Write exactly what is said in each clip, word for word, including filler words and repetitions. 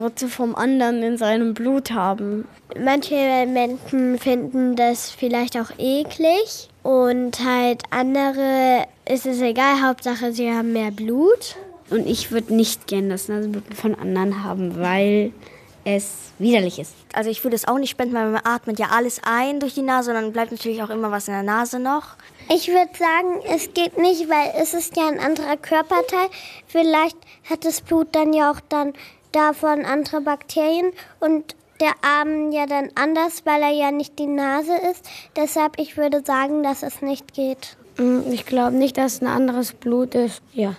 Rotze vom anderen in seinem Blut haben. Manche Menschen finden das vielleicht auch eklig und halt andere ist es egal, Hauptsache sie haben mehr Blut. Und ich würde nicht gerne das Nasenblut von anderen haben, weil es widerlich ist. Also ich würde es auch nicht spenden, weil man atmet ja alles ein durch die Nase und dann bleibt natürlich auch immer was in der Nase noch. Ich würde sagen, es geht nicht, weil es ist ja ein anderer Körperteil. Vielleicht hat das Blut dann ja auch dann davon andere Bakterien und der Arm ja dann anders, weil er ja nicht die Nase ist. Deshalb, ich würde sagen, dass es nicht geht. Ich glaube nicht, dass es ein anderes Blut ist. Ja.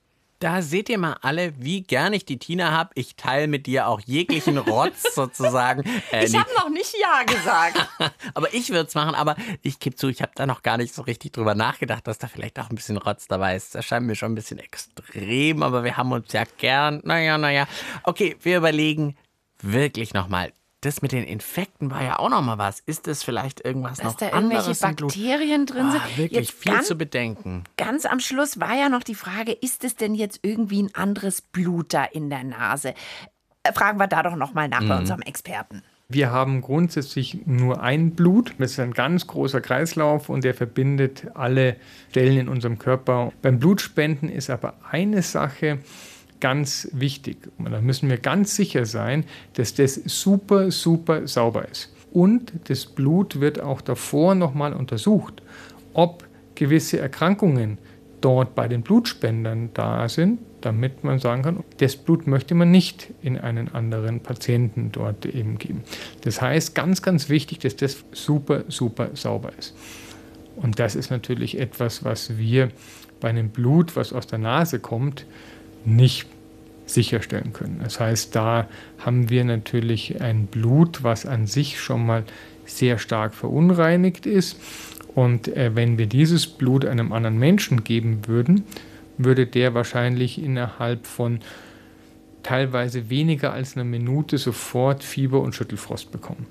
Da seht ihr mal alle, wie gern ich die Tina habe. Ich teile mit dir auch jeglichen Rotz sozusagen. Äh, ich habe noch nicht Ja gesagt. aber ich würde es machen, aber ich gebe zu, ich habe da noch gar nicht so richtig drüber nachgedacht, dass da vielleicht auch ein bisschen Rotz dabei ist. Das scheint mir schon ein bisschen extrem, aber wir haben uns ja gern. Naja, naja. Okay, wir überlegen wirklich nochmal. Das mit den Infekten war ja auch noch mal was. Ist das vielleicht irgendwas Dass noch da anderes irgendwelche Bakterien drin sind? Ah, wirklich Jetzt viel ganz, zu bedenken. Ganz am Schluss war ja noch die Frage, ist es denn jetzt irgendwie ein anderes Blut da in der Nase? Äh, fragen wir da doch noch mal nach mhm. bei unserem Experten. Wir haben grundsätzlich nur ein Blut. Das ist ein ganz großer Kreislauf und der verbindet alle Stellen in unserem Körper. Beim Blutspenden ist aber eine Sache ganz wichtig. Und da müssen wir ganz sicher sein, dass das super, super sauber ist. Und das Blut wird auch davor nochmal untersucht, ob gewisse Erkrankungen dort bei den Blutspendern da sind, damit man sagen kann, das Blut möchte man nicht in einen anderen Patienten dort eben geben. Das heißt, ganz, ganz wichtig, dass das super, super sauber ist. Und das ist natürlich etwas, was wir bei einem Blut, was aus der Nase kommt, nicht sicherstellen können. Das heißt, da haben wir natürlich ein Blut, was an sich schon mal sehr stark verunreinigt ist. Und äh, wenn wir dieses Blut einem anderen Menschen geben würden, würde der wahrscheinlich innerhalb von teilweise weniger als einer Minute sofort Fieber und Schüttelfrost bekommen.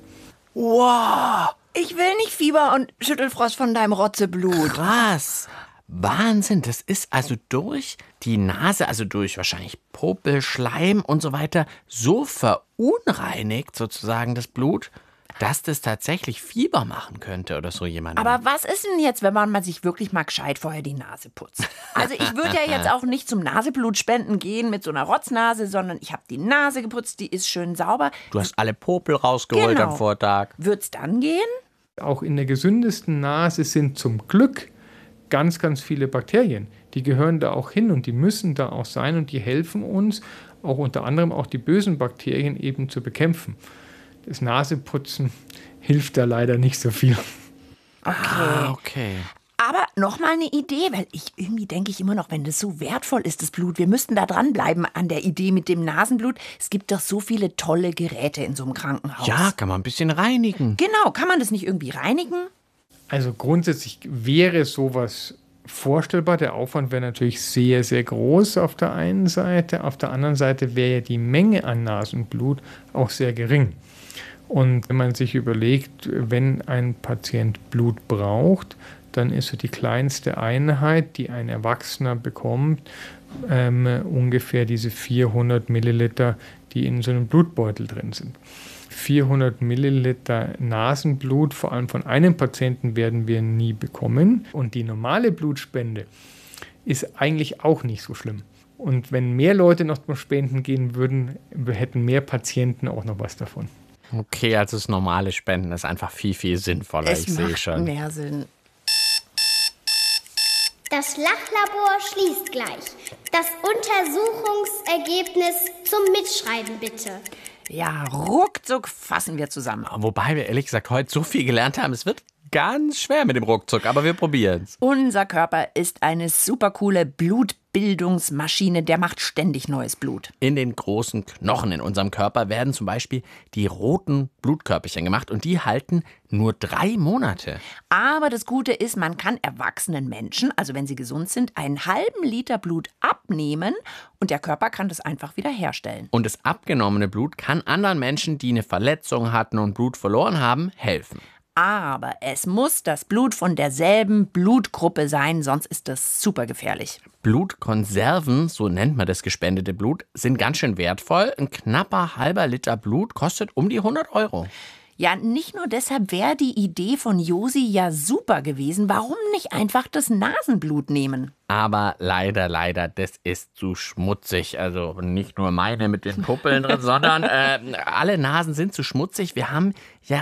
Wow! Ich will nicht Fieber und Schüttelfrost von deinem Rotzeblut. Krass! Wahnsinn, das ist also durch die Nase, also durch wahrscheinlich Popel, Schleim und so weiter, so verunreinigt sozusagen das Blut, dass das tatsächlich Fieber machen könnte oder so jemand. Aber was ist denn jetzt, wenn man sich wirklich mal gescheit vorher die Nase putzt? Also ich würde ja jetzt auch nicht zum Naseblutspenden gehen mit so einer Rotznase, sondern ich habe die Nase geputzt, die ist schön sauber. Du hast alle Popel rausgeholt genau. am Vortag. Wird's dann gehen? Auch in der gesündesten Nase sind zum Glück ganz, ganz viele Bakterien. Die gehören da auch hin und die müssen da auch sein und die helfen uns, auch unter anderem auch die bösen Bakterien eben zu bekämpfen. Das Naseputzen hilft da leider nicht so viel. Okay. Ah, okay. Aber noch mal eine Idee, weil ich irgendwie denke ich immer noch, wenn das so wertvoll ist, das Blut, wir müssten da dranbleiben an der Idee mit dem Nasenblut. Es gibt doch so viele tolle Geräte in so einem Krankenhaus. Ja, kann man ein bisschen reinigen. Genau, kann man das nicht irgendwie reinigen? Also grundsätzlich wäre sowas vorstellbar. Der Aufwand wäre natürlich sehr, sehr groß auf der einen Seite. Auf der anderen Seite wäre ja die Menge an Nasenblut auch sehr gering. Und wenn man sich überlegt, wenn ein Patient Blut braucht, dann ist so die kleinste Einheit, die ein Erwachsener bekommt, ähm, ungefähr diese vierhundert Milliliter, die in so einem Blutbeutel drin sind. vierhundert Milliliter Nasenblut, vor allem von einem Patienten, werden wir nie bekommen. Und die normale Blutspende ist eigentlich auch nicht so schlimm. Und wenn mehr Leute noch zum Spenden gehen würden, hätten mehr Patienten auch noch was davon. Okay, also das normale Spenden ist einfach viel, viel sinnvoller, es ich sehe macht schon. mehr Sinn. Das Lachlabor schließt gleich. Das Untersuchungsergebnis zum Mitschreiben bitte. Ja, ruckzuck fassen wir zusammen. Wobei wir ehrlich gesagt heute so viel gelernt haben, es wird ganz schwer mit dem Ruckzuck, aber wir probieren es. Unser Körper ist eine supercoole Blutbildungsmaschine, der macht ständig neues Blut. In den großen Knochen in unserem Körper werden zum Beispiel die roten Blutkörperchen gemacht und die halten nur drei Monate. Aber das Gute ist, man kann erwachsenen Menschen, also wenn sie gesund sind, einen halben Liter Blut abnehmen und der Körper kann das einfach wieder herstellen. Und das abgenommene Blut kann anderen Menschen, die eine Verletzung hatten und Blut verloren haben, helfen. Aber es muss das Blut von derselben Blutgruppe sein, sonst ist das super gefährlich. Blutkonserven, so nennt man das gespendete Blut, sind ganz schön wertvoll. Ein knapper halber Liter Blut kostet um die hundert Euro. Ja, nicht nur deshalb wäre die Idee von Josi ja super gewesen. Warum nicht einfach das Nasenblut nehmen? Aber leider, leider, das ist zu schmutzig. Also nicht nur meine mit den Puppeln drin, sondern äh, alle Nasen sind zu schmutzig. Wir haben ja